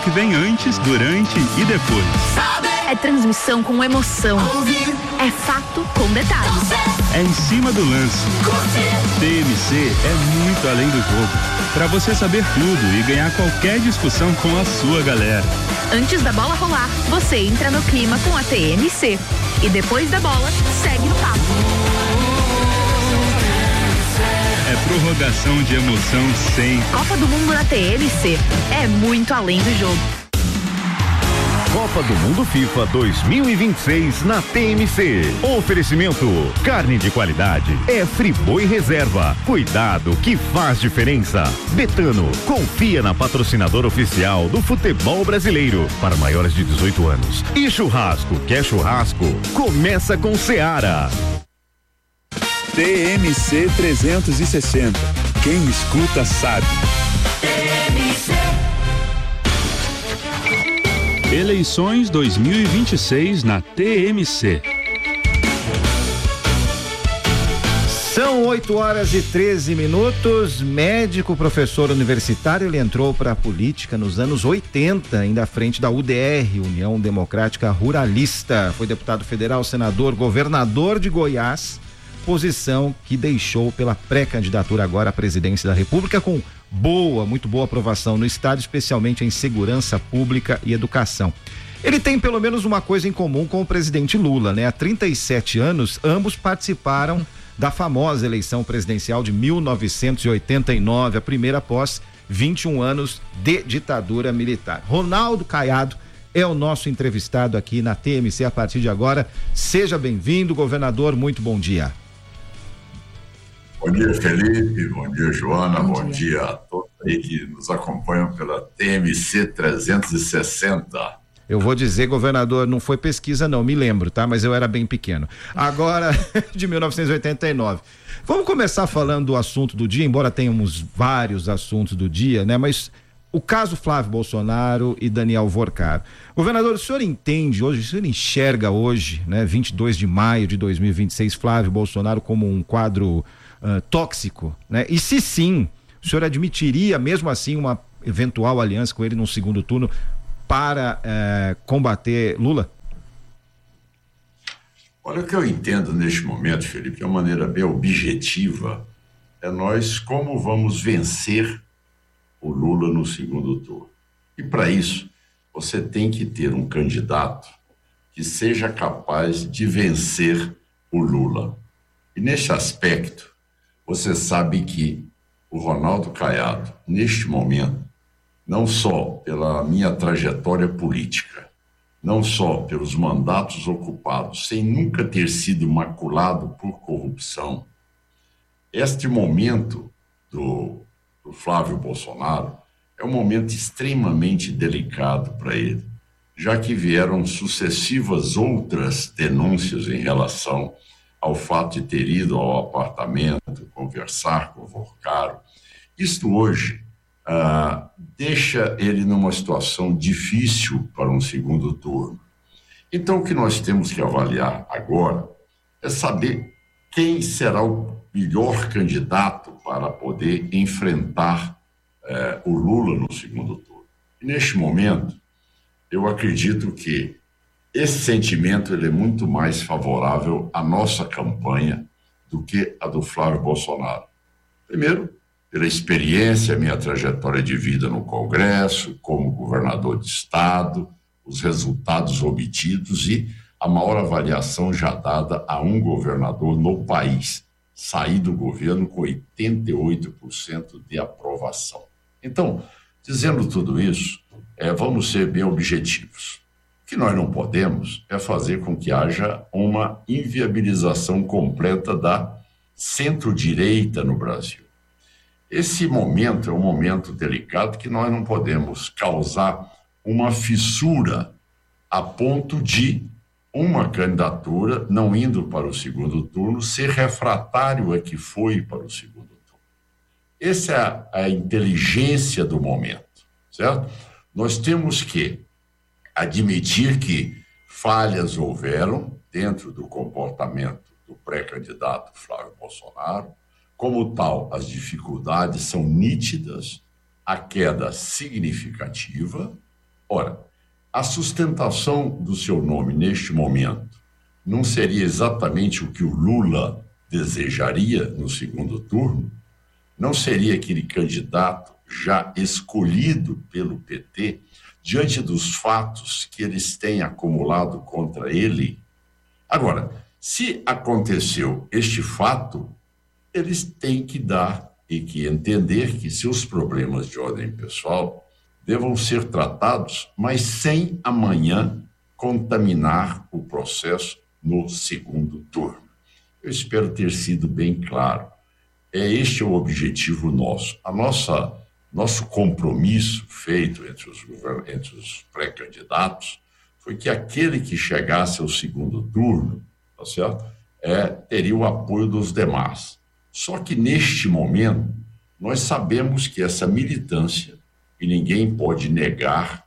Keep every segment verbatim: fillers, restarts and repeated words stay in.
que vem antes, durante e depois. É transmissão com emoção. É fato com detalhes. É em cima do lance. T M C é muito além do jogo. Para você saber tudo e ganhar qualquer discussão com a sua galera. Antes da bola rolar, você entra no clima com a T M C. E depois da bola, segue no papo. É prorrogação de emoção sem. Copa do Mundo na T M C. É muito além do jogo. Copa do Mundo FIFA dois mil e vinte e seis na T M C. Oferecimento: carne de qualidade é Friboi Reserva. Cuidado que faz diferença. Betano, confia na patrocinadora oficial do futebol brasileiro para maiores de dezoito anos. E churrasco, quer churrasco? Começa com Seara. T M C trezentos e sessenta. Quem escuta sabe. T M C. Eleições dois mil e vinte e seis na T M C. São oito horas e treze minutos. Médico, professor universitário, ele entrou para a política nos anos oitenta, ainda à frente da U D R, União Democrática Ruralista. Foi deputado federal, senador, governador de Goiás, posição que deixou pela pré-candidatura agora à presidência da República com boa, muito boa aprovação no estado, especialmente em segurança pública e educação. Ele tem pelo menos uma coisa em comum com o presidente Lula, né? Há trinta e sete anos, ambos participaram da famosa eleição presidencial de mil novecentos e oitenta e nove, a primeira após vinte e um anos de ditadura militar. Ronaldo Caiado é o nosso entrevistado aqui na T M C a partir de agora. Seja bem-vindo, governador, muito bom dia. Bom dia, Felipe, bom dia, Joana, bom, bom dia. dia a todos aí que nos acompanham pela T M C trezentos e sessenta. Eu vou dizer, governador, não foi pesquisa não, me lembro, tá? Mas eu era bem pequeno. Agora, de mil novecentos e oitenta e nove. Vamos começar falando do assunto do dia, embora tenhamos vários assuntos do dia, né? Mas o caso Flávio Bolsonaro e Daniel Vorcaro. Governador, o senhor entende hoje, o senhor enxerga hoje, né? vinte e dois de maio de dois mil e vinte e seis, Flávio Bolsonaro como um quadro Uh, tóxico, né? E se sim, o senhor admitiria mesmo assim uma eventual aliança com ele num segundo turno para uh, combater Lula? Olha, o que eu entendo neste momento, Felipe, de uma maneira bem objetiva, é nós como vamos vencer o Lula no segundo turno. E para isso, você tem que ter um candidato que seja capaz de vencer o Lula. E neste aspecto, você sabe que o Ronaldo Caiado, neste momento, não só pela minha trajetória política, não só pelos mandatos ocupados, sem nunca ter sido maculado por corrupção, este momento do, do Flávio Bolsonaro é um momento extremamente delicado para ele, já que vieram sucessivas outras denúncias em relação ao fato de ter ido ao apartamento, conversar com o Vorcaro. Isto hoje ah, deixa ele numa situação difícil para um segundo turno. Então, o que nós temos que avaliar agora é saber quem será o melhor candidato para poder enfrentar eh, o Lula no segundo turno. E neste momento, eu acredito que esse sentimento ele é muito mais favorável à nossa campanha do que a do Flávio Bolsonaro. Primeiro, pela experiência, minha trajetória de vida no Congresso, como governador de estado, os resultados obtidos e a maior avaliação já dada a um governador no país, sair do governo com oitenta e oito por cento de aprovação. Então, dizendo tudo isso, é, vamos ser bem objetivos. O que nós não podemos é fazer com que haja uma inviabilização completa da centro-direita no Brasil. Esse momento é um momento delicado que nós não podemos causar uma fissura a ponto de uma candidatura, não indo para o segundo turno, ser refratário a que foi para o segundo turno. Essa é a, a inteligência do momento, certo? Nós temos que admitir que falhas houveram dentro do comportamento do pré-candidato Flávio Bolsonaro. Como tal, as dificuldades são nítidas, a queda significativa, Ora, a sustentação do seu nome neste momento não seria exatamente o que o Lula desejaria no segundo turno? Não seria aquele candidato já escolhido pelo P T diante dos fatos que eles têm acumulado contra ele? Agora, se aconteceu este fato, eles têm que dar e que entender que seus problemas de ordem pessoal devam ser tratados, mas sem amanhã contaminar o processo no segundo turno. Eu espero ter sido bem claro. É este o objetivo nosso. A nossa, nosso compromisso feito entre os, entre os pré-candidatos foi que aquele que chegasse ao segundo turno, tá certo? É, teria o apoio dos demais. Só que neste momento, nós sabemos que essa militância, e ninguém pode negar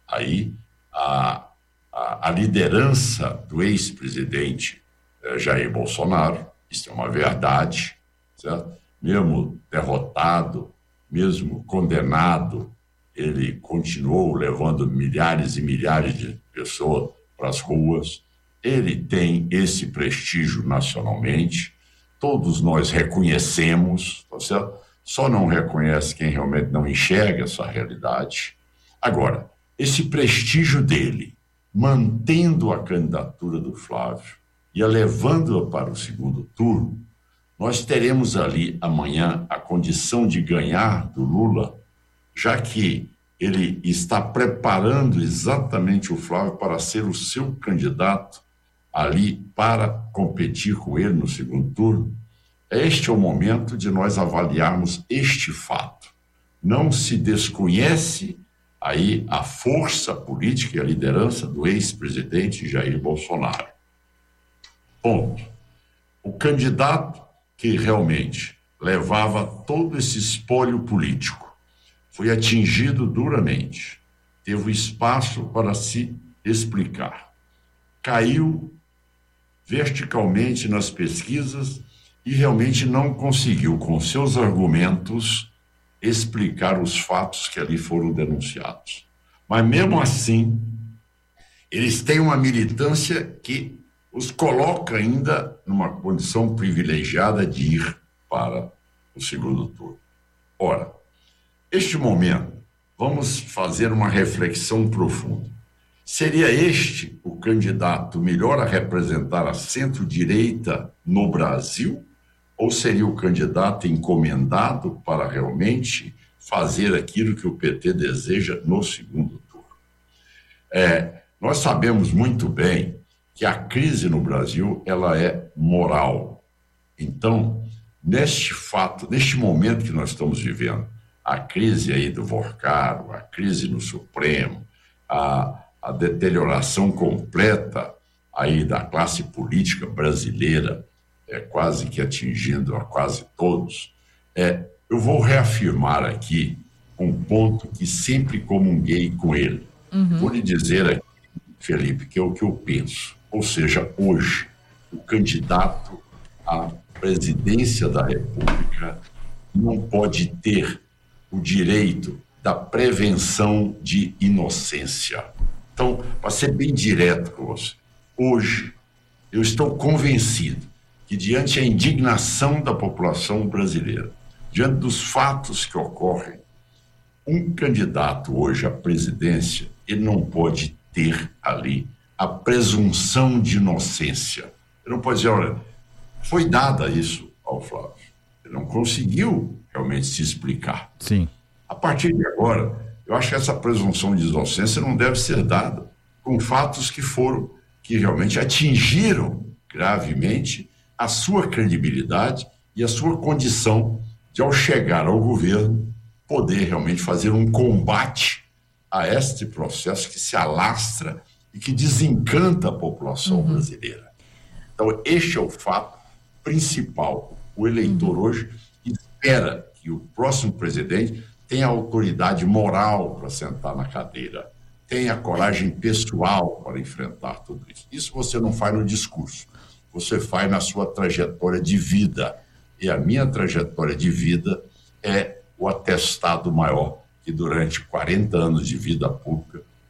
aí a, a, a liderança do ex-presidente eh, Jair Bolsonaro, isso é uma verdade, certo? Mesmo derrotado, mesmo condenado, ele continuou levando milhares e milhares de pessoas para as ruas. Ele tem esse prestígio nacionalmente, todos nós reconhecemos, tá certo? Só não reconhece quem realmente não enxerga essa realidade. Agora, esse prestígio dele, mantendo a candidatura do Flávio e a levando-a para o segundo turno, nós teremos ali amanhã a condição de ganhar do Lula, já que ele está preparando exatamente o Flávio para ser o seu candidato ali para competir com ele no segundo turno. Este é o momento de nós avaliarmos este fato. Não se desconhece aí a força política e a liderança do ex-presidente Jair Bolsonaro. Ponto. O candidato que realmente levava todo esse espólio político foi atingido duramente, teve espaço para se explicar, caiu verticalmente nas pesquisas e realmente não conseguiu, com seus argumentos, explicar os fatos que ali foram denunciados. Mas, mesmo assim, eles têm uma militância que os coloca ainda numa condição privilegiada de ir para o segundo turno. Ora, este momento, vamos fazer uma reflexão profunda. Seria este o candidato melhor a representar a centro-direita no Brasil? Ou seria o candidato encomendado para realmente fazer aquilo que o P T deseja no segundo turno? É, nós sabemos muito bem que a crise no Brasil ela é moral. Então, neste fato, neste momento que nós estamos vivendo, a crise aí do Vorcaro, a crise no Supremo, a, a deterioração completa aí da classe política brasileira, é quase que atingindo a quase todos, é, eu vou reafirmar aqui um ponto que sempre comunguei com ele. Uhum. Vou lhe dizer aqui, Felipe, que é o que eu penso. Ou seja, hoje, o candidato à presidência da República não pode ter o direito da prevenção de inocência. Então, para ser bem direto com você, hoje eu estou convencido que diante da indignação da população brasileira, diante dos fatos que ocorrem, um candidato hoje à presidência, ele não pode ter ali a presunção de inocência. Ele não pode dizer, olha, foi dada isso ao Flávio. Ele não conseguiu realmente se explicar. Sim. A partir de agora, eu acho que essa presunção de inocência não deve ser dada com fatos que foram, que realmente atingiram gravemente a sua credibilidade e a sua condição de, ao chegar ao governo, poder realmente fazer um combate a este processo que se alastra e que desencanta a população uhum. brasileira. Então, este é o fato principal. O eleitor uhum. hoje espera que o próximo presidente tenha autoridade moral para sentar na cadeira, tenha coragem pessoal para enfrentar tudo isso. Isso você não faz no discurso, você faz na sua trajetória de vida. E a minha trajetória de vida é o atestado maior que durante quarenta anos de vida pública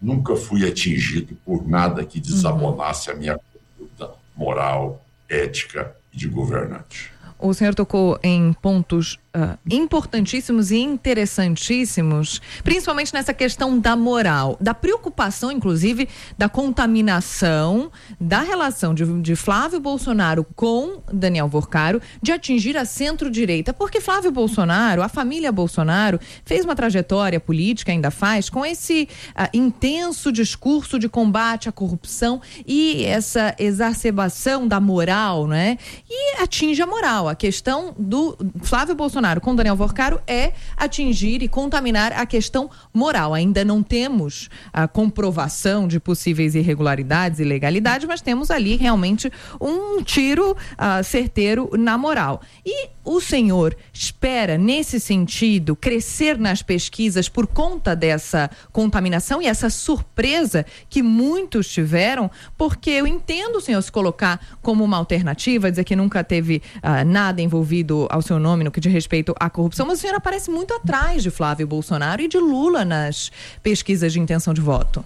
nunca fui atingido por nada que desabonasse a minha conduta moral, ética e de governante. O senhor tocou em pontos uh, importantíssimos e interessantíssimos, principalmente nessa questão da moral, da preocupação, inclusive, da contaminação, da relação de, de Flávio Bolsonaro com Daniel Worcaro, de atingir a centro-direita, porque Flávio Bolsonaro, a família Bolsonaro, fez uma trajetória política, ainda faz, com esse uh, intenso discurso de combate à corrupção e essa exacerbação da moral, né? E atinge a moral. A questão do Flávio Bolsonaro com Daniel Worcaro é atingir e contaminar a questão moral. Ainda não temos a comprovação de possíveis irregularidades e ilegalidades, mas temos ali realmente um tiro uh, certeiro na moral. E o senhor espera, nesse sentido, crescer nas pesquisas por conta dessa contaminação e essa surpresa que muitos tiveram? Porque eu entendo o senhor se colocar como uma alternativa, dizer que nunca teve uh, nada envolvido ao seu nome no que diz respeito à corrupção, mas o senhor aparece muito atrás de Flávio Bolsonaro e de Lula nas pesquisas de intenção de voto.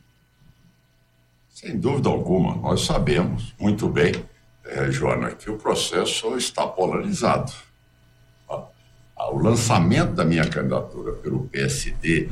Sem dúvida alguma, nós sabemos muito bem, é, Joana, que o processo está polarizado. O lançamento da minha candidatura pelo P S D,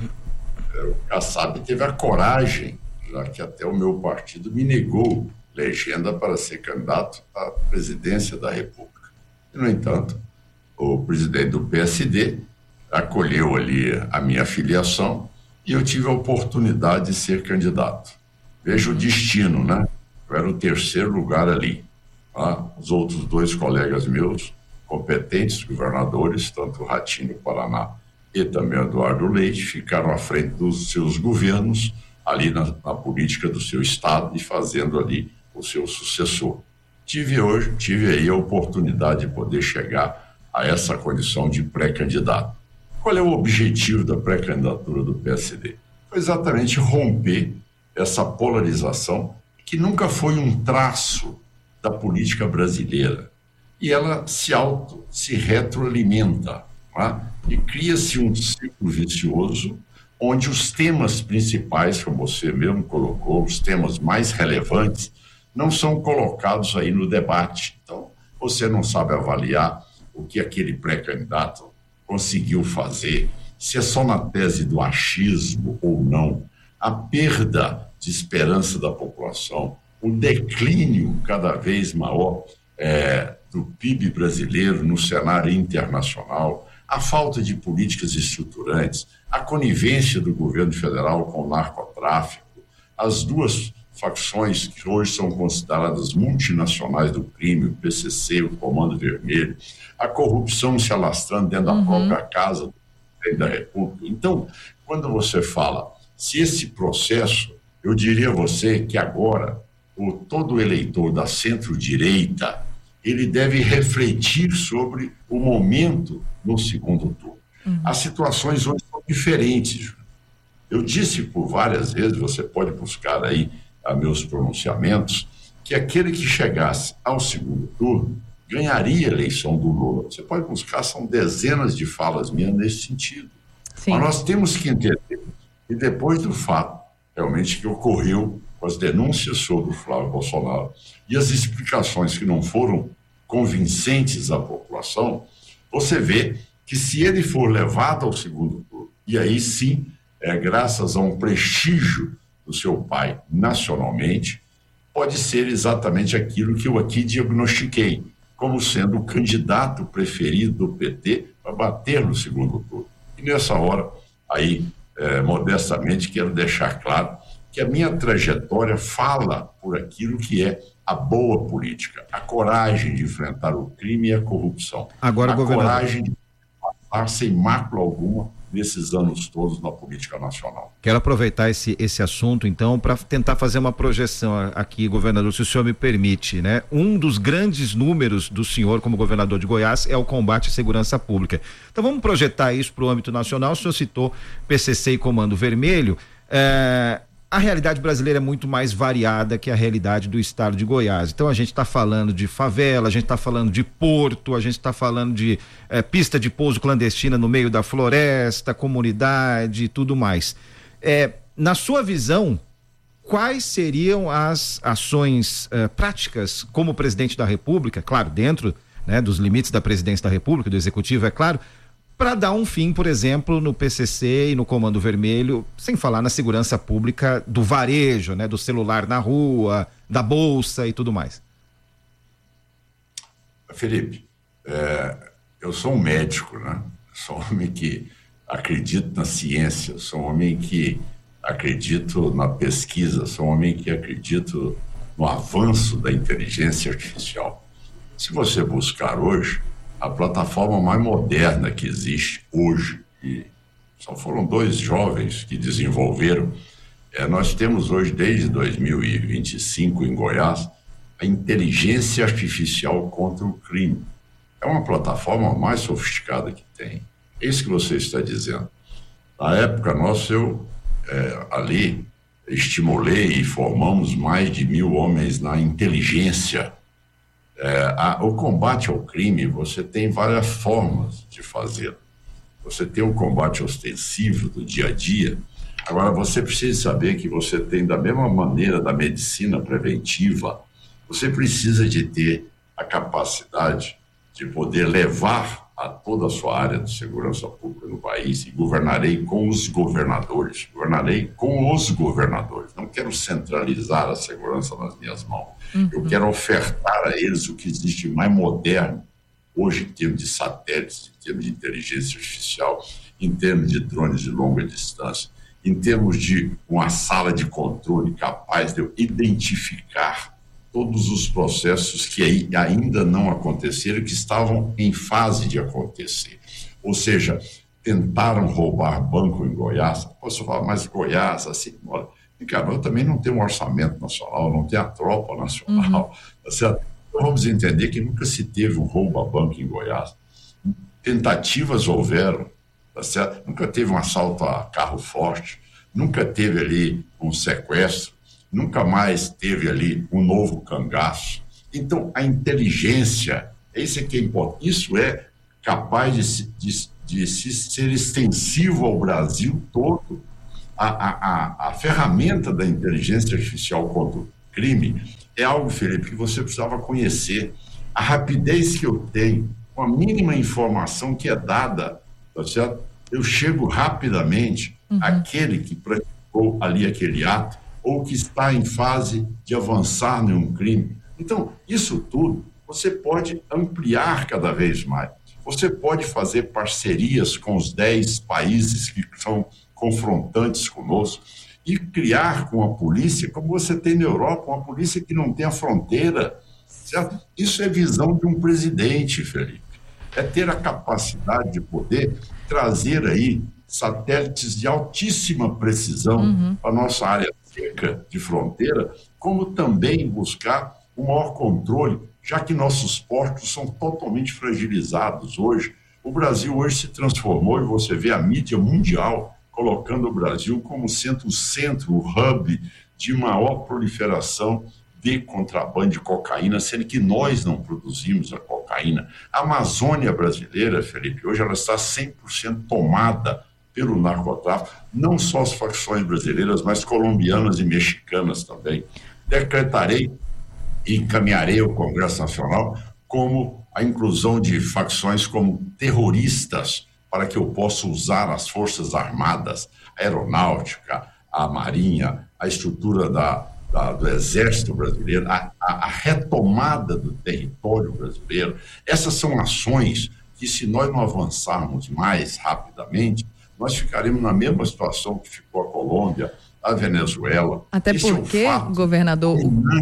o Kassab teve a coragem, já que até o meu partido me negou legenda para ser candidato à presidência da República. No entanto, o presidente do P S D acolheu ali a minha filiação e eu tive a oportunidade de ser candidato. Veja o destino, né? Eu era o terceiro lugar ali. Tá? Os outros dois colegas meus, competentes governadores, tanto o Ratinho do Paraná e também o Eduardo Leite, ficaram à frente dos seus governos ali na, na política do seu estado e fazendo ali o seu sucessor. Tive hoje, tive aí a oportunidade de poder chegar a essa condição de pré-candidato. Qual é o objetivo da pré-candidatura do P S D? Foi exatamente romper essa polarização que nunca foi um traço da política brasileira. E ela se auto, se retroalimenta, tá? E cria-se um ciclo vicioso onde os temas principais, como você mesmo colocou, os temas mais relevantes, não são colocados aí no debate. Então, você não sabe avaliar o que aquele pré-candidato conseguiu fazer, se é só na tese do achismo ou não, a perda de esperança da população, o declínio cada vez maior é, do P I B brasileiro no cenário internacional, a falta de políticas estruturantes, a conivência do governo federal com o narcotráfico, as duas facções que hoje são consideradas multinacionais do crime, o P C C, o Comando Vermelho, a corrupção se alastrando dentro uhum. da própria casa do presidente da República. Então, quando você fala, se esse processo, eu diria a você que agora, o, todo eleitor da centro-direita, ele deve refletir sobre o momento no segundo turno. Uhum. As situações hoje são diferentes. Eu disse por várias vezes, você pode buscar aí a meus pronunciamentos, que aquele que chegasse ao segundo turno ganharia a eleição do Lula. Você pode buscar, são dezenas de falas minhas nesse sentido. Sim. Mas nós temos que entender que depois do fato, realmente, que ocorreu com as denúncias sobre o Flávio Bolsonaro e as explicações que não foram convincentes à população, você vê que se ele for levado ao segundo turno, e aí sim, é graças a um prestígio do seu pai nacionalmente, pode ser exatamente aquilo que eu aqui diagnostiquei, como sendo o candidato preferido do P T para bater no segundo turno. E nessa hora, aí, é, modestamente, quero deixar claro que a minha trajetória fala por aquilo que é a boa política, a coragem de enfrentar o crime e a corrupção, Agora, a governador... coragem de passar sem mácula alguma nesses anos todos na política nacional. Quero aproveitar esse, esse assunto, então, para tentar fazer uma projeção aqui, governador, se o senhor me permite, né? Um dos grandes números do senhor como governador de Goiás é o combate à segurança pública. Então vamos projetar isso para o âmbito nacional. O senhor citou P C C e Comando Vermelho. É... A realidade brasileira é muito mais variada que a realidade do estado de Goiás. Então a gente está falando de favela, a gente está falando de porto, a gente está falando de é, pista de pouso clandestina no meio da floresta, comunidade e tudo mais. É, na sua visão, quais seriam as ações uh, práticas como presidente da República, claro, dentro, né, dos limites da presidência da República, do Executivo, é claro, para dar um fim, por exemplo, no P C C e no Comando Vermelho, sem falar na segurança pública do varejo, né, do celular na rua, da bolsa e tudo mais? Felipe, é, eu sou um médico, né? Sou um homem que acredito na ciência, sou um homem que acredito na pesquisa, sou um homem que acredito no avanço da inteligência artificial. Se você buscar hoje, a plataforma mais moderna que existe hoje, e só foram dois jovens que desenvolveram, é, nós temos hoje, desde dois mil e vinte e cinco, em Goiás, a inteligência artificial contra o crime. É uma plataforma mais sofisticada que tem. É isso que você está dizendo. Na época nossa, eu é, ali estimulei e formamos mais de mil homens na inteligência. É, a, o combate ao crime, você tem várias formas de fazer. Você tem o combate ostensivo do dia a dia. Agora, você precisa saber que você tem, da mesma maneira da medicina preventiva, você precisa de ter a capacidade de poder levar a toda a sua área de segurança pública no país, e governarei com os governadores, governarei com os governadores. Não quero centralizar a segurança nas minhas mãos. Uhum. Eu quero ofertar a eles o que existe de mais moderno, hoje, em termos de satélites, em termos de inteligência artificial, em termos de drones de longa distância, em termos de uma sala de controle capaz de eu identificar todos os processos que ainda não aconteceram, que estavam em fase de acontecer. Ou seja, tentaram roubar banco em Goiás. Posso falar, mas Goiás, assim, olha, cara, eu também não tenho um orçamento nacional, não tenho a tropa nacional, uhum. Tá certo? Então vamos entender que nunca se teve um roubo a banco em Goiás. Tentativas houveram, tá certo? Nunca teve um assalto a carro forte, nunca teve ali um sequestro, nunca mais teve ali um novo cangaço. Então, a inteligência, isso é que é importante, isso é capaz de, de, de ser extensivo ao Brasil todo. A, a, a, a ferramenta da inteligência artificial contra o crime é algo, Felipe, que você precisava conhecer. A rapidez que eu tenho, com a mínima informação que é dada, tá certo? Eu chego rapidamente uhum. àquele que praticou ali aquele ato, ou que está em fase de avançar em um crime. Então, isso tudo você pode ampliar cada vez mais. Você pode fazer parcerias com os dez países que são confrontantes conosco e criar com a polícia, como você tem na Europa, uma polícia que não tem a fronteira, certo? Isso é visão de um presidente, Felipe. É ter a capacidade de poder trazer aí satélites de altíssima precisão uhum. para a nossa área de fronteira, como também buscar um maior controle, já que nossos portos são totalmente fragilizados hoje. O Brasil hoje se transformou, e você vê a mídia mundial colocando o Brasil como sendo o centro, o hub de maior proliferação de contrabando de cocaína, sendo que nós não produzimos a cocaína. A Amazônia brasileira, Felipe, hoje ela está cem por cento tomada pelo narcotráfico, não só as facções brasileiras, mas colombianas e mexicanas também. Decretarei e encaminharei ao Congresso Nacional como a inclusão de facções como terroristas, para que eu possa usar as Forças Armadas, a Aeronáutica, a Marinha, a estrutura da, da, do Exército Brasileiro, a, a, a retomada do território brasileiro. Essas são ações que, se nós não avançarmos mais rapidamente, nós ficaremos na mesma situação que ficou a Colômbia, a Venezuela. Até Esse porque, é um fato governador...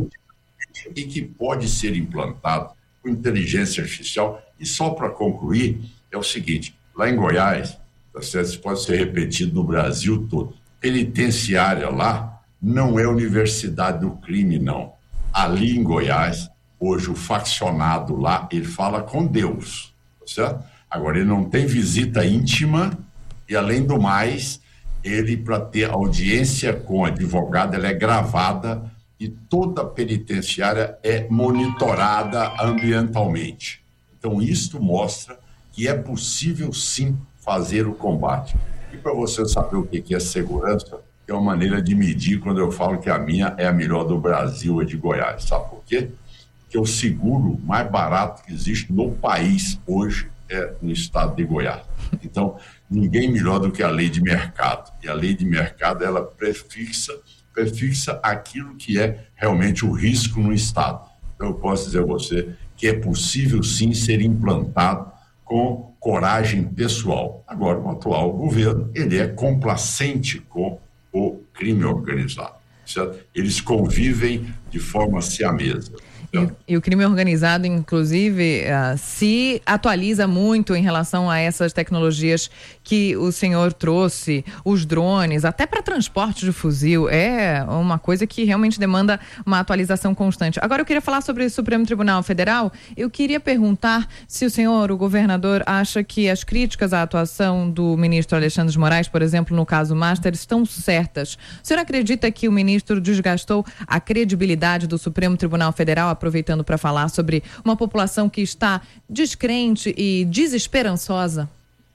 e que pode ser implantado com inteligência artificial. E só para concluir, é o seguinte, lá em Goiás, tá certo? Isso pode ser repetido no Brasil todo, penitenciária lá não é universidade do crime, não. Ali em Goiás, hoje o faccionado lá, ele fala com Deus, tá certo? Agora, ele não tem visita íntima, e, além do mais, ele, para ter audiência com advogado, ela é gravada e toda a penitenciária é monitorada ambientalmente. Então, isto mostra que é possível, sim, fazer o combate. E para você saber o que é segurança, é uma maneira de medir quando eu falo que a minha é a melhor do Brasil, é de Goiás. Sabe por quê? Porque o seguro mais barato que existe no país hoje é no estado de Goiás. Então, ninguém melhor do que a lei de mercado. E a lei de mercado, ela prefixa, prefixa aquilo que é realmente o risco no estado. Então, eu posso dizer a você que é possível, sim, ser implantado com coragem pessoal. Agora, o atual governo, ele é complacente com o crime organizado, certo? Eles convivem de forma siamesa. E, e o crime organizado, inclusive, uh, se atualiza muito em relação a essas tecnologias que o senhor trouxe, os drones, até para transporte de fuzil, é uma coisa que realmente demanda uma atualização constante. Agora eu queria falar sobre o Supremo Tribunal Federal. Eu queria perguntar se o senhor, o governador, acha que as críticas à atuação do ministro Alexandre de Moraes, por exemplo, no caso Master, estão certas. O senhor acredita que o ministro desgastou a credibilidade do Supremo Tribunal Federal, aproveitando para falar sobre uma população que está descrente e desesperançosa?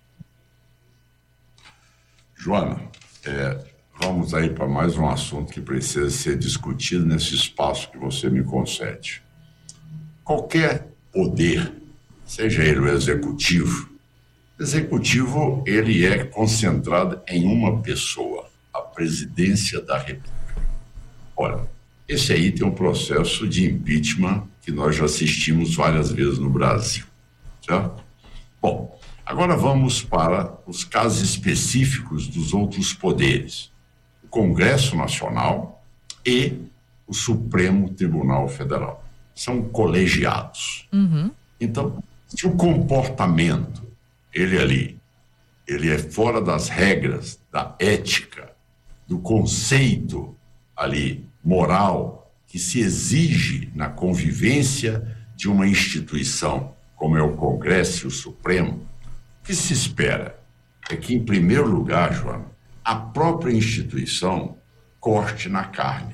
Joana, é, vamos aí para mais um assunto que precisa ser discutido nesse espaço que você me concede. Qualquer poder, seja ele o executivo, executivo ele é concentrado em uma pessoa, a presidência da República. Olha, esse aí tem um processo de impeachment que nós já assistimos várias vezes no Brasil, certo? Bom, agora vamos para os casos específicos dos outros poderes. O Congresso Nacional e o Supremo Tribunal Federal. São colegiados. Uhum. Então, se o comportamento, ele ali, ele é fora das regras, da ética, do conceito ali, moral, que se exige na convivência de uma instituição, como é o Congresso e o Supremo, o que se espera é que, em primeiro lugar, Joana, a própria instituição corte na carne.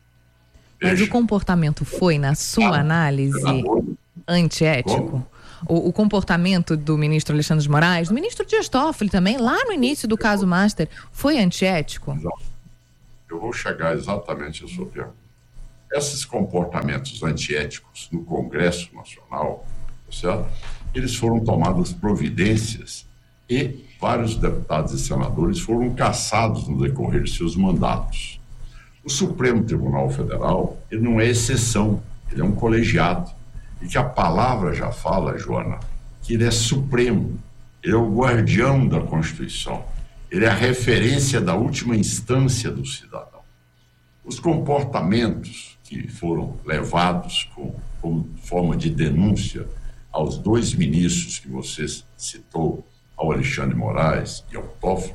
Mas Veja, o comportamento foi, na sua análise, antiético? O, o comportamento do ministro Alexandre de Moraes, do ministro Dias Toffoli também, lá no início do caso Master, foi antiético? Eu vou chegar exatamente à sua pergunta. Esses comportamentos antiéticos no Congresso Nacional, certo? Eles foram tomadas providências e vários deputados e senadores foram cassados no decorrer de seus mandatos. O Supremo Tribunal Federal, ele não é exceção, ele é um colegiado. E que a palavra já fala, Joana, que ele é supremo, ele é o guardião da Constituição, ele é a referência da última instância do cidadão. Os comportamentos que foram levados com, como forma de denúncia aos dois ministros que você citou, ao Alexandre de Moraes e ao Toffoli,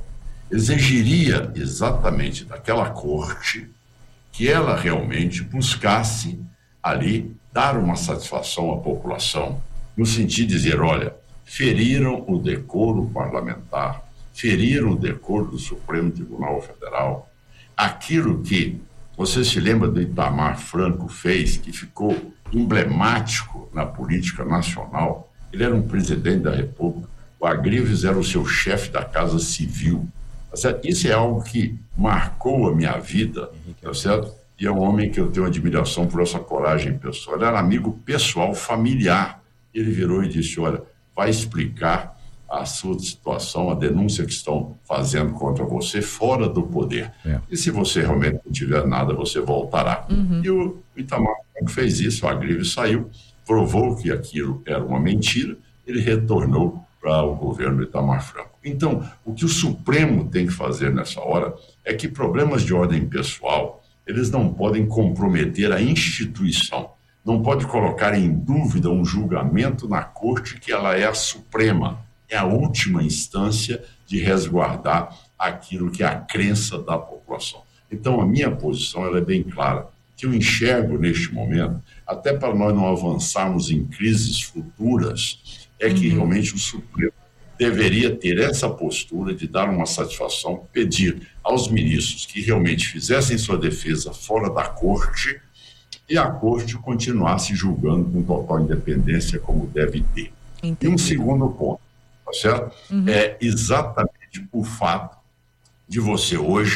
exigiria exatamente daquela corte que ela realmente buscasse ali dar uma satisfação à população, no sentido de dizer, olha, feriram o decoro parlamentar, feriram o decoro do Supremo Tribunal Federal, aquilo que você se lembra do Itamar Franco fez, que ficou emblemático na política nacional. Ele era um presidente da República, o Agrives era o seu chefe da Casa Civil. Tá certo? Isso é algo que marcou a minha vida, tá certo? E é um homem que eu tenho admiração por essa coragem pessoal. Ele era amigo pessoal, familiar. Ele virou e disse, olha, vai explicar a sua situação, a denúncia que estão fazendo contra você fora do poder. É. E se você realmente não tiver nada, você voltará. Uhum. E o Itamar fez isso, o Agrives saiu, provou que aquilo era uma mentira, ele retornou para o governo Itamar Franco. Então, o que o Supremo tem que fazer nessa hora é que problemas de ordem pessoal, eles não podem comprometer a instituição, não pode colocar em dúvida um julgamento na corte que ela é a suprema, é a última instância de resguardar aquilo que é a crença da população. Então, a minha posição ela é bem clara, que eu enxergo neste momento, até para nós não avançarmos em crises futuras, é que uhum. realmente o Supremo deveria ter essa postura de dar uma satisfação, pedir aos ministros que realmente fizessem sua defesa fora da corte e a corte continuasse julgando com total independência como deve ter. Entendi. E um segundo ponto, tá certo? Uhum. É exatamente o fato de você hoje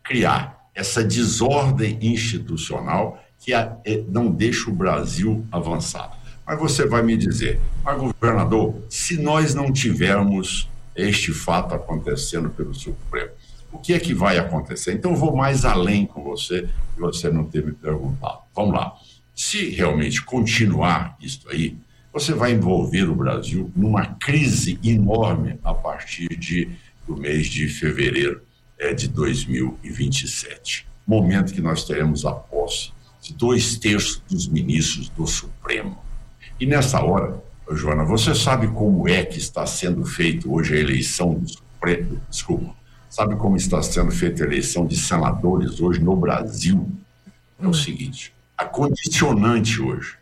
criar essa desordem institucional que a, não deixa o Brasil avançar. Mas você vai me dizer, mas governador, se nós não tivermos este fato acontecendo pelo Supremo, o que é que vai acontecer? Então eu vou mais além com você, que você não ter me perguntado. Vamos lá. Se realmente continuar isso aí, você vai envolver o Brasil numa crise enorme a partir de, do mês de fevereiro é, de dois mil e vinte e sete. Momento que nós teremos a posse de dois terços dos ministros do Supremo. E nessa hora, Joana, você sabe como é que está sendo feita hoje a eleição do Supremo? Desculpa. Sabe como está sendo feita a eleição de senadores hoje no Brasil? É o seguinte, a condicionante hoje.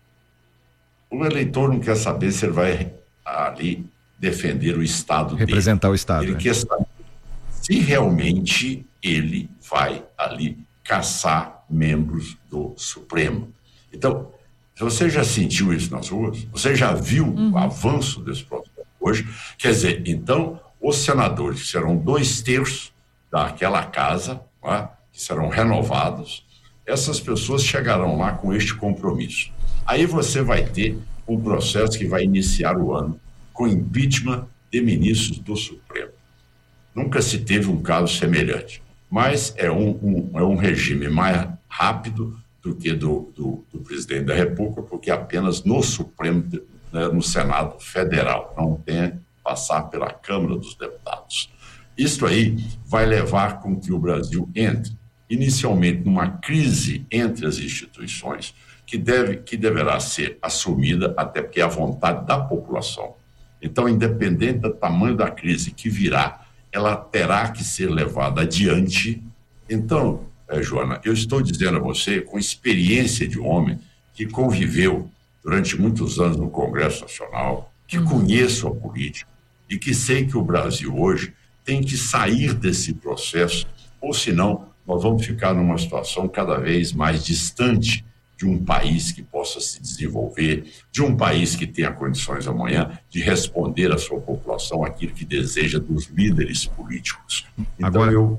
O eleitor não quer saber se ele vai ali defender o Estado dele. Representar o Estado. Ele né? quer saber se realmente ele vai ali caçar membros do Supremo. Então, você já sentiu isso nas ruas? Você já viu uhum. o avanço desse processo hoje? Quer dizer, então, os senadores, que serão dois terços daquela casa, né, que serão renovados, essas pessoas chegarão lá com este compromisso. Aí você vai ter um processo que vai iniciar o ano com impeachment de ministros do Supremo. Nunca se teve um caso semelhante, mas é um, um, é um regime mais rápido do que do, do, do presidente da República, porque apenas no Supremo, né, no Senado Federal, não tem que passar pela Câmara dos Deputados. Isso aí vai levar com que o Brasil entre, inicialmente, numa crise entre as instituições, que, deve, que deverá ser assumida, até porque é a vontade da população. Então, independente do tamanho da crise que virá, ela terá que ser levada adiante. Então, é, Joana, eu estou dizendo a você, com experiência de um homem que conviveu durante muitos anos no Congresso Nacional, que conheço a política e que sei que o Brasil hoje tem que sair desse processo, ou senão nós vamos ficar numa situação cada vez mais distante de um país que possa se desenvolver, de um país que tenha condições amanhã de responder à sua população aquilo que deseja dos líderes políticos. Então, Agora... eu,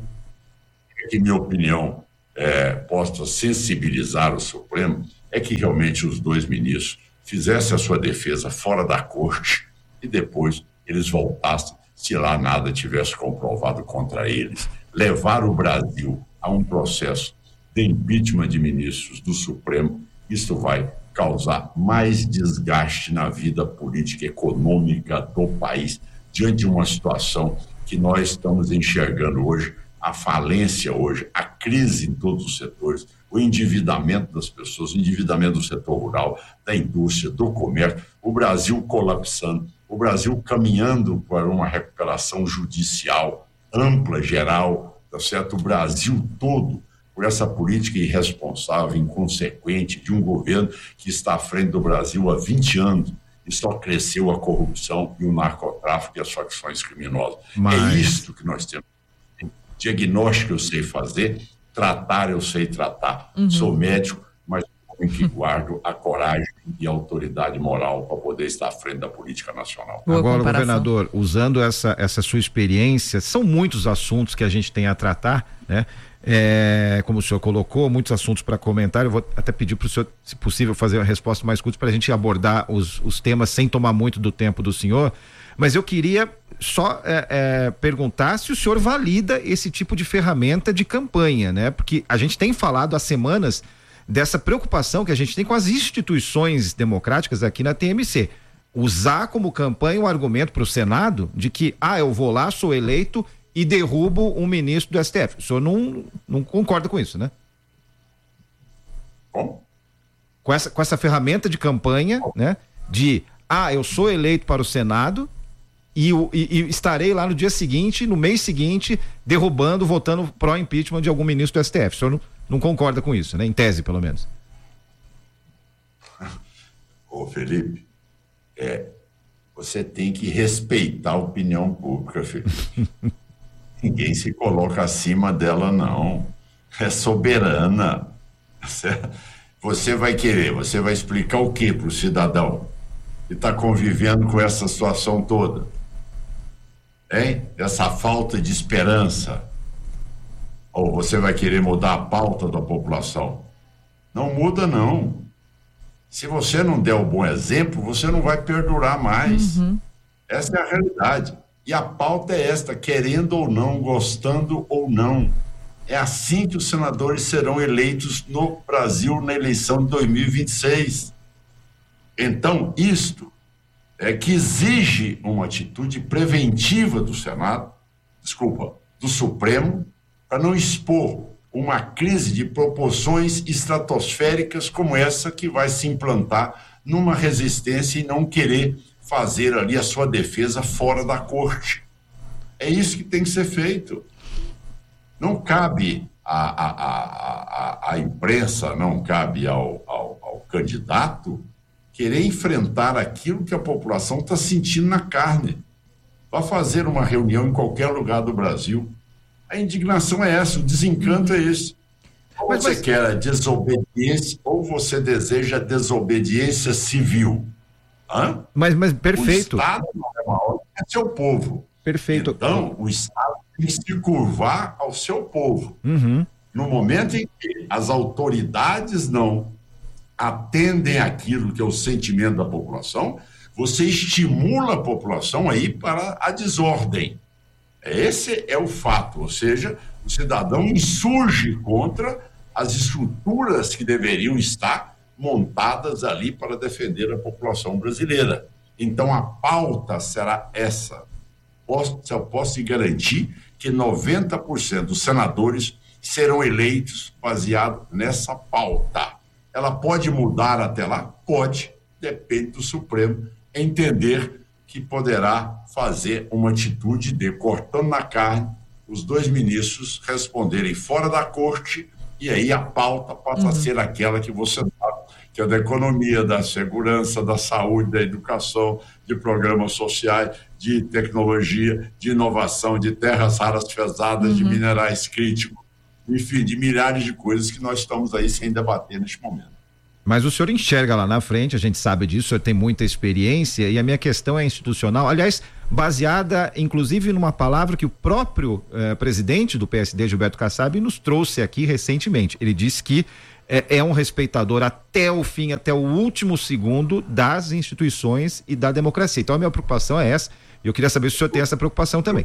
que minha opinião é, possa sensibilizar o Supremo, é que realmente os dois ministros fizessem a sua defesa fora da corte e depois eles voltassem, se lá nada tivesse comprovado contra eles, levar o Brasil a um processo de impeachment de ministros do Supremo. Isso vai causar mais desgaste na vida política e econômica do país, diante de uma situação que nós estamos enxergando hoje, a falência hoje, a crise em todos os setores, o endividamento das pessoas, o endividamento do setor rural, da indústria, do comércio, o Brasil colapsando, o Brasil caminhando para uma recuperação judicial ampla, geral, tá certo? O Brasil todo, por essa política irresponsável, inconsequente de um governo que está à frente do Brasil há vinte anos e só cresceu a corrupção e o narcotráfico e as facções criminosas. Mas... é isso que nós temos. Diagnóstico eu sei fazer, tratar eu sei tratar. Uhum. Sou médico, mas em que guardo a coragem e a autoridade moral para poder estar à frente da política nacional. Boa Agora, comparação. Governador, usando essa, essa sua experiência, são muitos assuntos que a gente tem a tratar, né? É, como o senhor colocou, muitos assuntos para comentar. Eu vou até pedir para o senhor, se possível, fazer uma resposta mais curta para a gente abordar os, os temas sem tomar muito do tempo do senhor. Mas eu queria só é, é, perguntar se o senhor valida esse tipo de ferramenta de campanha, né? Porque a gente tem falado há semanas dessa preocupação que a gente tem com as instituições democráticas aqui na T M C. Usar como campanha um argumento para o Senado de que, ah, eu vou lá, sou eleito e derrubo um ministro do S T F. O senhor não, não concorda com isso, né? Como? Com essa, com essa ferramenta de campanha, né? De, ah, eu sou eleito para o Senado e, e, e estarei lá no dia seguinte, no mês seguinte, derrubando, votando pró-impeachment de algum ministro do S T F. O senhor não, não concorda com isso, né? Em tese, pelo menos. Ô, Felipe, é, você tem que respeitar a opinião pública, Felipe. Ninguém se coloca acima dela, não. É soberana. Você vai querer, você vai explicar o que para o cidadão que está convivendo com essa situação toda? Hein? Essa falta de esperança. Ou você vai querer mudar a pauta da população? Não muda, não. Se você não der o bom exemplo, você não vai perdurar mais. Uhum. Essa é a realidade. E a pauta é esta, querendo ou não, gostando ou não. É assim que os senadores serão eleitos no Brasil na eleição de dois mil e vinte e seis. Então, isto é que exige uma atitude preventiva do Senado, desculpa, do Supremo, para não expor uma crise de proporções estratosféricas como essa que vai se implantar numa resistência e não querer fazer ali a sua defesa fora da corte. É isso que tem que ser feito. Não cabe à, à, à, à imprensa, não cabe ao, ao, ao candidato querer enfrentar aquilo que a população está sentindo na carne. Vá fazer uma reunião em qualquer lugar do Brasil. A indignação é essa, o desencanto é esse. Ou mas, você mas... quer a desobediência, ou você deseja a desobediência civil. Hã? Mas, mas perfeito. O Estado não é maior que é seu povo. Perfeito. Então, o Estado tem que se curvar ao seu povo. Uhum. No momento em que as autoridades não atendem aquilo que é o sentimento da população, você estimula a população a ir para a desordem. Esse é o fato, ou seja, o cidadão insurge contra as estruturas que deveriam estar montadas ali para defender a população brasileira. Então, a pauta será essa. Posso, eu posso garantir que noventa por cento dos senadores serão eleitos baseado nessa pauta. Ela pode mudar até lá? Pode, depende do Supremo entender que poderá fazer uma atitude de, cortando na carne, os dois ministros responderem fora da corte, e aí a pauta passa uhum. a ser aquela que você sabe, que é da economia, da segurança, da saúde, da educação, de programas sociais, de tecnologia, de inovação, de terras raras pesadas, uhum. de minerais críticos, enfim, de milhares de coisas que nós estamos aí sem debater neste momento. Mas o senhor enxerga lá na frente, a gente sabe disso, o senhor tem muita experiência, e a minha questão é institucional, aliás, baseada inclusive numa palavra que o próprio eh, presidente do P S D, Gilberto Kassab, nos trouxe aqui recentemente. Ele disse que eh, é um respeitador até o fim, até o último segundo das instituições e da democracia. Então a minha preocupação é essa, e eu queria saber se o senhor tem essa preocupação também.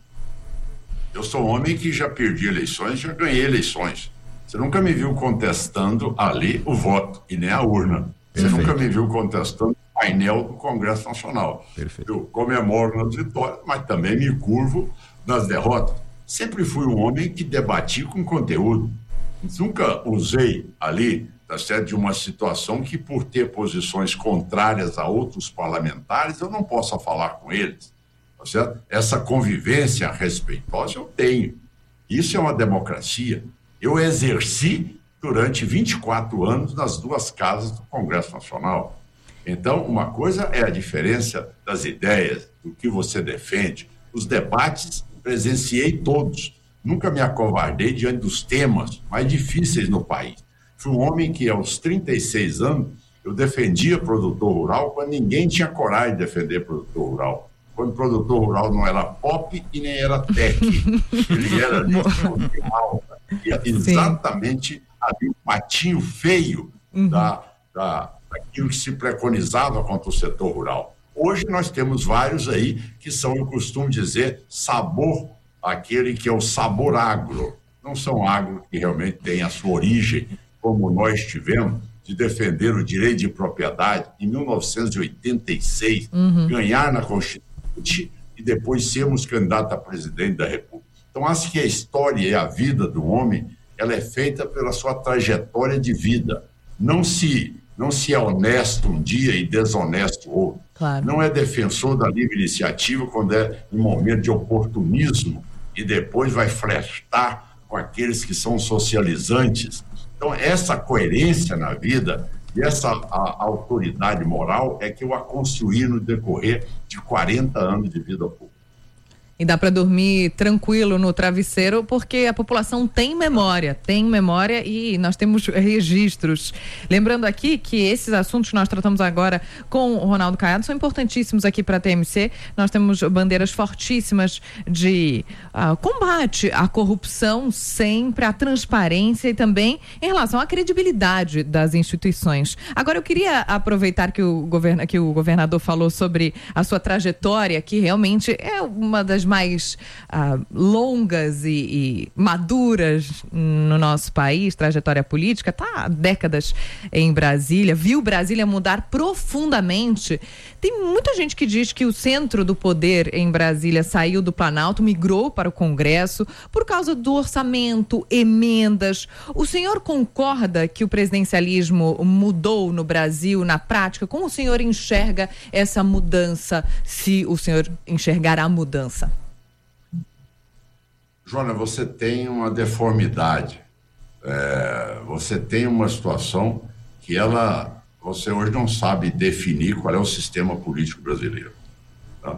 Eu sou um homem que já perdi eleições, já ganhei eleições. Você nunca me viu contestando ali o voto e nem a urna. Você Perfeito. Nunca me viu contestando o painel do Congresso Nacional. Perfeito. Eu comemoro nas vitórias, mas também me curvo nas derrotas. Sempre fui um homem que debati com conteúdo. Nunca usei ali, tá certo, de uma situação que, por ter posições contrárias a outros parlamentares, eu não possa falar com eles. Tá certo? Essa convivência respeitosa eu tenho. Isso é uma democracia. Eu exerci durante vinte e quatro anos nas duas casas do Congresso Nacional. Então, uma coisa é a diferença das ideias, do que você defende. Os debates, presenciei todos. Nunca me acovardei diante dos temas mais difíceis no país. Fui um homem que, aos trinta e seis anos, eu defendia produtor rural quando ninguém tinha coragem de defender produtor rural. Quando o produtor rural não era pop e nem era tech. Ele era rural. Exatamente Sim. ali um patinho feio uhum. da, da, daquilo que se preconizava contra o setor rural. Hoje nós temos vários aí que são, eu costumo dizer, sabor, aquele que é o sabor agro. Não são agro que realmente têm a sua origem, como nós tivemos, de defender o direito de propriedade em mil novecentos e oitenta e seis, uhum. ganhar na Constituinte e depois sermos candidatos a presidente da República. Então, acho que a história e a vida do homem, ela é feita pela sua trajetória de vida. Não se, não se é honesto um dia e desonesto outro. Claro. Não é defensor da livre iniciativa quando é um momento de oportunismo e depois vai flertar com aqueles que são socializantes. Então, essa coerência na vida e essa a, a autoridade moral é que eu a construí no decorrer de quarenta anos de vida pública. e dá para dormir tranquilo no travesseiro porque a população tem memória, tem memória e nós temos registros. Lembrando aqui que esses assuntos que nós tratamos agora com o Ronaldo Caiado são importantíssimos aqui para a T M C. Nós temos bandeiras fortíssimas de uh, combate à corrupção, sempre a transparência e também em relação à credibilidade das instituições. Agora eu queria aproveitar que o, governa, que o governador falou sobre a sua trajetória, que realmente é uma das mais uh, longas e, e maduras no nosso país, trajetória política, está há décadas em Brasília, viu Brasília mudar profundamente. Tem muita gente que diz que o centro do poder em Brasília saiu do Planalto, migrou para o Congresso por causa do orçamento, emendas. O senhor concorda que o presidencialismo mudou no Brasil, na prática? Como o senhor enxerga essa mudança, se o senhor enxergar a mudança? Joana, você tem uma deformidade. É, você tem uma situação que ela, você hoje não sabe definir qual é o sistema político brasileiro. Tá?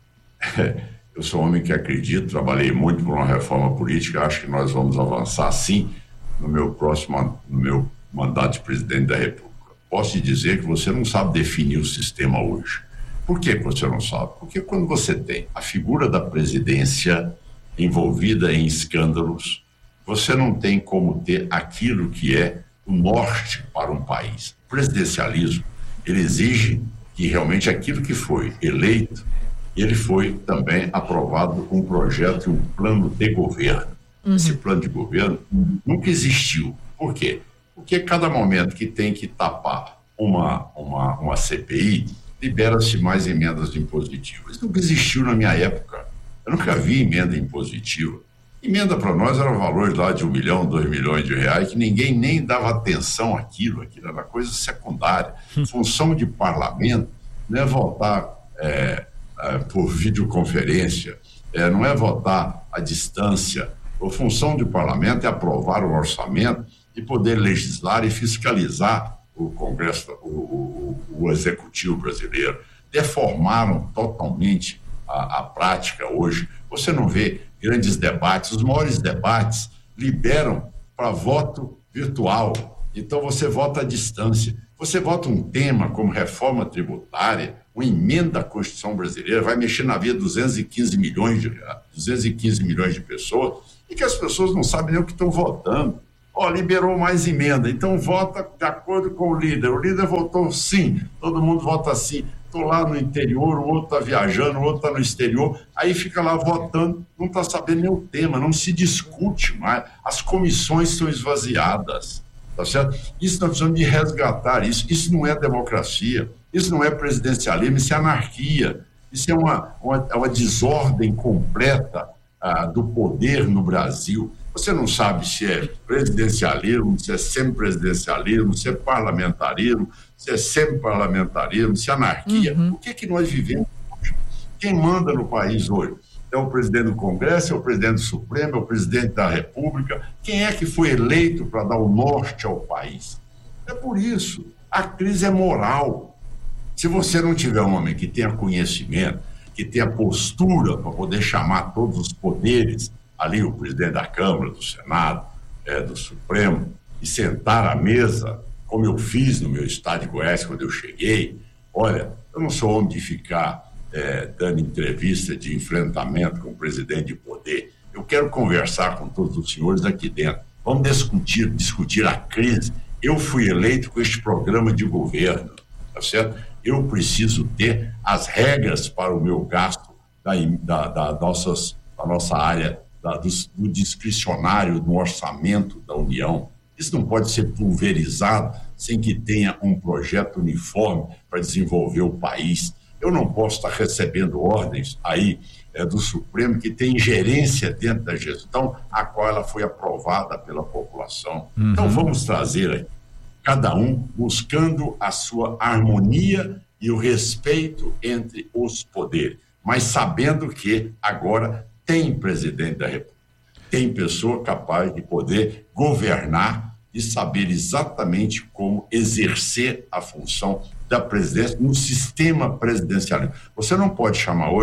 Eu sou um homem que acredito, trabalhei muito por uma reforma política, acho que nós vamos avançar sim no meu próximo, no meu mandato de presidente da República. Posso te dizer que você não sabe definir o sistema hoje. Por que você não sabe? Porque quando você tem a figura da presidência envolvida em escândalos, você não tem como ter aquilo que é o norte para um país. O presidencialismo, ele exige que realmente aquilo que foi eleito, ele foi também aprovado um projeto e um plano de governo. Uhum. Esse plano de governo nunca existiu. Por quê? Porque cada momento que tem que tapar uma, uma, uma C P I, libera-se mais emendas impositivas. Isso nunca existiu na minha época. Eu nunca vi emenda impositiva. Emenda para nós era valores lá de um milhão, dois milhões de reais, que ninguém nem dava atenção àquilo, aquilo era coisa secundária. Função de parlamento não é votar é, é, por videoconferência, é, não é votar à distância. A função de parlamento é aprovar o orçamento e poder legislar e fiscalizar o Congresso, o, o, o Executivo brasileiro. Deformaram totalmente a, a prática hoje. Você não vê grandes debates, os maiores debates liberam para voto virtual. Então você vota à distância. Você vota um tema como reforma tributária, uma emenda à Constituição brasileira, vai mexer na vida de duzentos e quinze milhões de, duzentos e quinze milhões de pessoas, e que as pessoas não sabem nem o que estão votando. Ó, oh, liberou mais emenda, então vota de acordo com o líder. O líder votou sim, todo mundo vota sim. Estou lá no interior, o outro está viajando, o outro está no exterior, aí fica lá votando, não está sabendo nem o tema, não se discute mais, as comissões são esvaziadas, tá certo? Isso nós precisamos de resgatar, isso, isso não é democracia, isso não é presidencialismo, isso é anarquia, isso é uma, uma, uma desordem completa ah, do poder no Brasil. Você não sabe se é presidencialismo, se é semipresidencialismo, se é parlamentarismo, se é semi-parlamentarismo, se é anarquia. Uhum. O que é que nós vivemos hoje? Quem manda no país hoje? É o presidente do Congresso, é o presidente do Supremo, é o presidente da República. Quem é que foi eleito para dar o norte ao país? É por isso, a crise é moral. Se você não tiver um homem que tenha conhecimento, que tenha postura para poder chamar todos os poderes, ali o presidente da Câmara, do Senado, é, do Supremo, e sentar à mesa, como eu fiz no meu estado de Goiás quando eu cheguei. Olha, eu não sou homem de ficar é, dando entrevista de enfrentamento com o presidente de poder. Eu quero conversar com todos os senhores aqui dentro. Vamos discutir, discutir a crise. Eu fui eleito com este programa de governo, tá certo? Eu preciso ter as regras para o meu gasto da, da, da, nossas, da nossa área, da, do, do discricionário, do orçamento da União. Isso não pode ser pulverizado sem que tenha um projeto uniforme para desenvolver o país. Eu não posso estar recebendo ordens aí é, do Supremo que tem ingerência dentro da gestão a qual ela foi aprovada pela população. Uhum. Então vamos trazer aí, cada um buscando a sua harmonia e o respeito entre os poderes, mas sabendo que agora tem presidente da República, tem pessoa capaz de poder governar e saber exatamente como exercer a função da presidência no sistema presidencial. Você não pode chamar hoje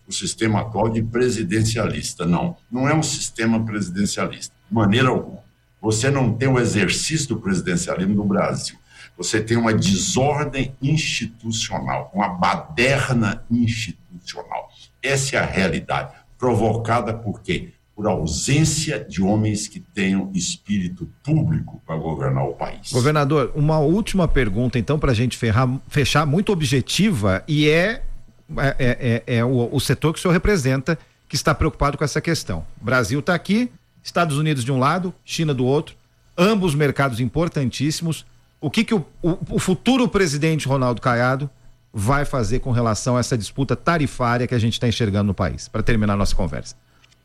o sistema atual de presidencialista. Não, não é um sistema presidencialista, de maneira alguma. Você não tem o exercício do presidencialismo no Brasil. Você tem uma desordem institucional, uma baderna institucional. Essa é a realidade, provocada por quê? Por ausência de homens que tenham espírito público para governar o país. Governador, uma última pergunta, então, para a gente ferrar, fechar, muito objetiva, e é, é, é, é o, o setor que o senhor representa que está preocupado com essa questão. O Brasil está aqui, Estados Unidos de um lado, China do outro, ambos mercados importantíssimos. O que, que o, o, o futuro presidente Ronaldo Caiado vai fazer com relação a essa disputa tarifária que a gente está enxergando no país? Para terminar a nossa conversa.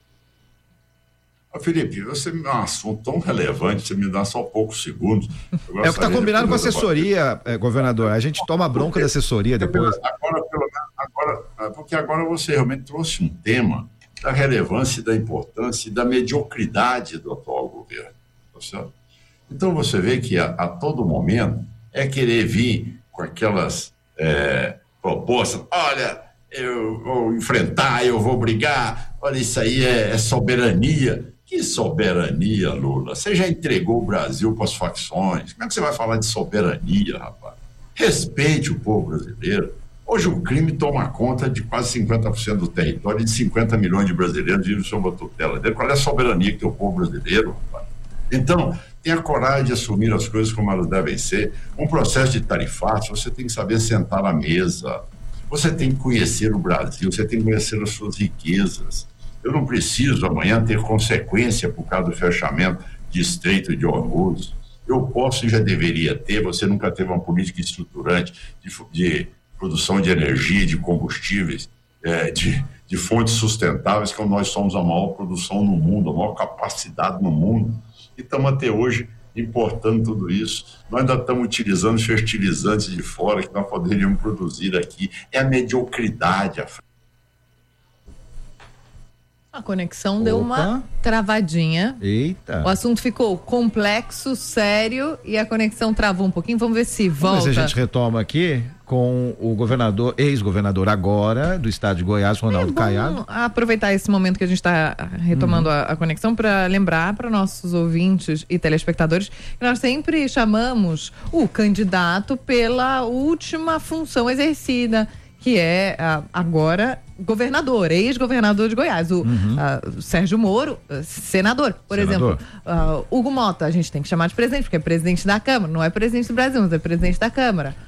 Felipe, você me dá um assunto tão relevante, você me dá só poucos segundos. É o que está combinado com a assessoria, eh, governador. A gente toma bronca porque, da assessoria depois. Agora, pelo menos, agora, porque agora você realmente trouxe um tema da relevância, da importância e da mediocridade do atual governo. Tá certo? Então você vê que a, a todo momento é querer vir com aquelas é, propostas. Olha, eu vou enfrentar, eu vou brigar. Olha, isso aí é, é soberania. Que soberania, Lula? Você já entregou o Brasil para as facções. Como é que você vai falar de soberania, rapaz? Respeite o povo brasileiro. Hoje o crime toma conta de quase cinquenta por cento do território e de cinquenta milhões de brasileiros vivem sob a tutela dele. Qual é a soberania que tem o povo brasileiro, rapaz? Então, tenha coragem de assumir as coisas como elas devem ser. Um processo de tarifato, você tem que saber sentar à mesa. Você tem que conhecer o Brasil, você tem que conhecer as suas riquezas. Eu não preciso amanhã ter consequência por causa do fechamento de Estreito de Hormuz. Eu posso e já deveria ter. Você nunca teve uma política estruturante de, de produção de energia, de combustíveis, é, de, de fontes sustentáveis, que nós somos a maior produção no mundo, a maior capacidade no mundo. E estamos até hoje importando tudo isso. Nós ainda estamos utilizando fertilizantes de fora que nós poderíamos produzir aqui. É a mediocridade, a A conexão Opa. deu uma travadinha. Eita. O assunto ficou complexo, sério, e a conexão travou um pouquinho. Vamos ver se volta. Vamos ver se a gente retoma aqui com o governador, ex-governador agora do estado de Goiás, Ronaldo é bom Caiado. Aproveitar esse momento que a gente está retomando uhum. a, a conexão para lembrar para nossos ouvintes e telespectadores que nós sempre chamamos o candidato pela última função exercida, que é uh, agora governador, ex-governador de Goiás, o uhum. uh, Sérgio Moro, uh, senador, por senador. exemplo. Uh, Hugo Mota, a gente tem que chamar de presidente, porque é presidente da Câmara, não é presidente do Brasil, mas é presidente da Câmara.